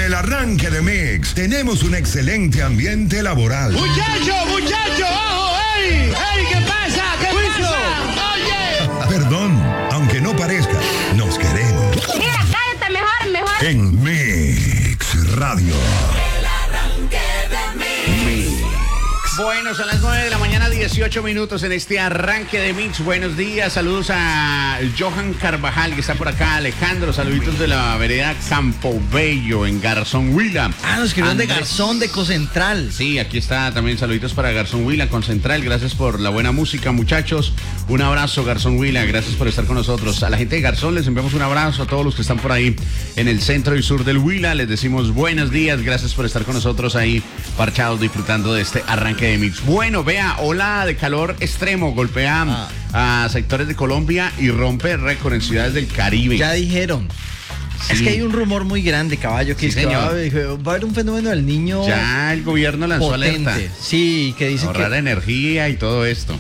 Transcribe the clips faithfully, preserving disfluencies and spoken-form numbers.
el arranque de Mix tenemos un excelente ambiente laboral. ¡Muchacho, muchacho! ¡Ojo! ¡Ey! ¡Ey! ¿Qué pasa? ¿Qué pasa? ¡Oye! Perdón, aunque no parezca, nos queremos. Mira, cállate mejor, mejor. En Mix Radio. El arranque de Mix. Bueno, son las nueve de la mañana, dieciocho minutos en este arranque de Mix. Buenos días, saludos a Johan Carvajal, que está por acá. Alejandro, saluditos de la vereda Campo Bello, en Garzón Huila. Ah, nos escribieron de Andrés. Garzón, de Cocentral. Sí, aquí está también saluditos para Garzón Huila, con Central. Gracias por la buena música, muchachos. Un abrazo, Garzón Huila. Gracias por estar con nosotros. A la gente de Garzón les enviamos un abrazo. A todos los que están por ahí en el centro y sur del Huila, les decimos buenos días. Gracias por estar con nosotros ahí, parchados, disfrutando de este arranque de Mix. Bueno, vea, ola de calor extremo golpea ah. a sectores de Colombia y rompe récord en ciudades del Caribe. Ya dijeron. Sí. Es que hay un rumor muy grande, caballo, que, Sí, es que va, a haber, va a haber un fenómeno del niño. Ya el gobierno lanzó potente. alerta. Sí, que dice ahorrar que energía y todo esto.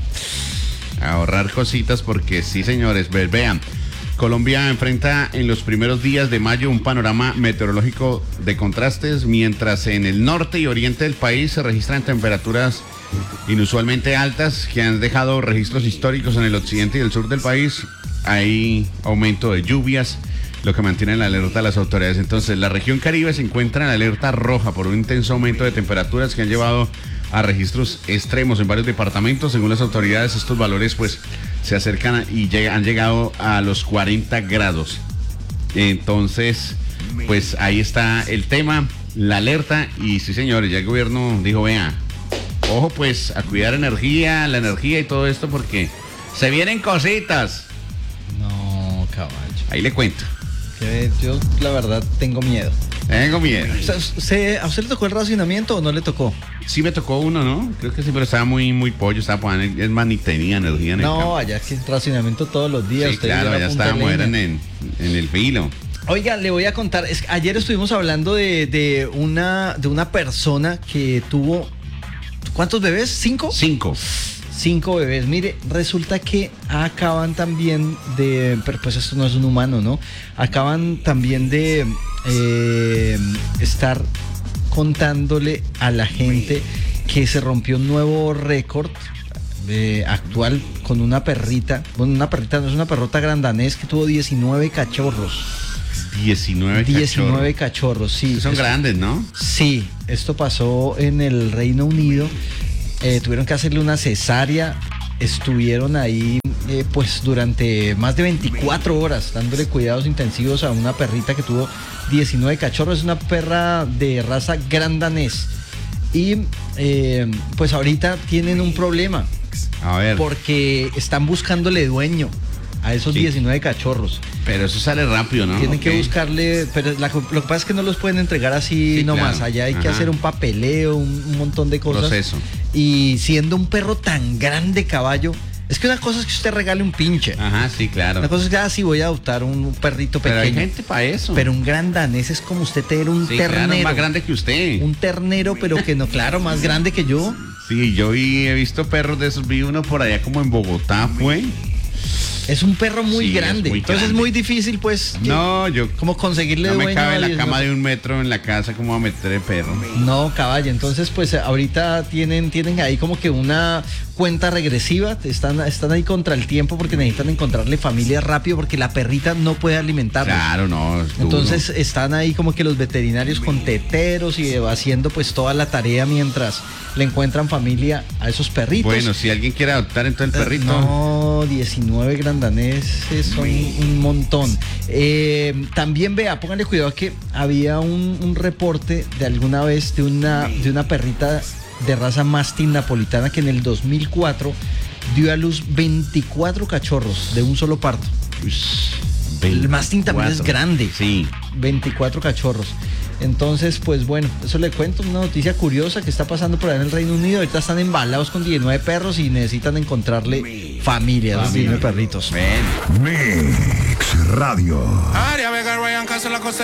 Ahorrar cositas porque sí, señores, ve- vean. Colombia enfrenta en los primeros días de mayo un panorama meteorológico de contrastes, mientras en el norte y oriente del país se registran temperaturas inusualmente altas que han dejado registros históricos en el occidente y el sur del país. Hay aumento de lluvias, lo que mantiene en la alerta a las autoridades. Entonces, la región Caribe se encuentra en alerta roja por un intenso aumento de temperaturas que han llevado a registros extremos en varios departamentos. Según las autoridades, estos valores pues se acercan y lleg- han llegado a los cuarenta grados. Entonces, pues ahí está el tema, la alerta. Y sí, señores, ya el gobierno dijo, vea, ojo pues a cuidar energía, la energía y todo esto, porque se vienen cositas. no, caballo. Ahí le cuento. Que yo, la verdad, tengo miedo. Tengo miedo. O sea, ¿se- ¿A usted le tocó el racionamiento o no le tocó? Sí me tocó uno, ¿no? Creo que sí, pero estaba muy, muy pollo, estaba poniendo, es más, ni tenía energía en el No, campo. allá es que racionamiento todos los días. Sí, usted claro, llega a ya punta estábamos, leña. eran en, en el filo. Oiga, le voy a contar, es que ayer estuvimos hablando de, de una de una persona que tuvo, ¿cuántos bebés? ¿Cinco? Cinco. Cinco bebés. Mire, resulta que acaban también de, pero pues esto no es un humano, ¿no? Acaban también de eh, estar contándole a la gente que se rompió un nuevo récord eh, actual con una perrita. Bueno, una perrita, no es una perrota grandanés que tuvo diecinueve cachorros. diecinueve diecinueve cachorros, sí. Son Esto- grandes, ¿no? Sí, esto pasó en el Reino Unido. Eh, tuvieron que hacerle una cesárea. Estuvieron ahí eh, pues durante más de veinticuatro horas dándole cuidados intensivos a una perrita que tuvo diecinueve cachorros. Es una perra de raza gran danés. Y eh, pues ahorita tienen un problema A ver, porque están buscándole dueño a esos Sí. diecinueve cachorros. pero eso sale rápido, ¿no? Tienen que Ok. buscarle, pero la- lo que pasa es que no los pueden entregar así Sí, nomás. claro. Allá hay que Ajá. hacer un papeleo, un, un montón de cosas. Proceso. Y siendo un perro tan grande, caballo, es que una cosa es que usted regale un pinche. Ajá, sí, claro. Una cosa es que ah, sí voy a adoptar un perrito Pero pequeño. hay gente para eso. Pero un gran danés es como usted tener un sí, ternero. claro, más grande que usted. Un ternero, pero que no, claro, más grande que yo. Sí, yo vi, he visto perros de esos. Vi uno por allá como en Bogotá, fue. Es un perro muy Sí, es grande. muy Entonces grande. es muy difícil, pues, que- No, yo como conseguirle no me dueño cabe a la diez, cama no. de un metro en la casa, ¿cómo va a meter el perro? No, caballo. Entonces, pues ahorita tienen, tienen ahí como que una cuenta regresiva. Están, están ahí contra el tiempo porque necesitan encontrarle familia rápido porque la perrita no puede alimentarlos. Claro, no. es duro. Entonces están ahí como que los veterinarios con teteros y haciendo pues toda la tarea mientras le encuentran familia a esos perritos. Bueno, si alguien quiere adoptar entonces el Eh, perrito. No, diecinueve granddaneses son un montón. Eh, también vea, pónganle cuidado que había un, un reporte de alguna vez de una, de una perrita de raza mastín napolitana que en el dos mil cuatro dio a luz veinticuatro cachorros de un solo parto. El mastín también es grande. Sí. veinticuatro cachorros. Entonces, pues bueno, eso le cuento, una noticia curiosa que está pasando por allá en el Reino Unido. Ahorita están embalados con diecinueve perros y necesitan encontrarle familia a los diecinueve perritos. Ven. Mix Radio. Área Vega, Ryan Castro, la costa